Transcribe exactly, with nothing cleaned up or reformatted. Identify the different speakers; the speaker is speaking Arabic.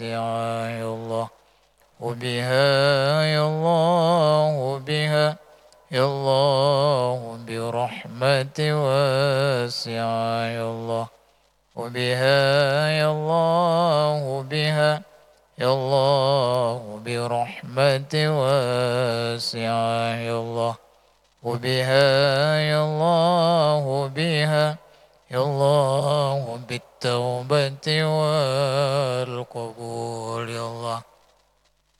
Speaker 1: يا الله وبها يا الله بها يا الله برحمة واسعة يا الله وبها يا الله بها يا الله برحمة واسعة يا الله وبها يا الله بها يا الله بالتوبة والقبول يا الله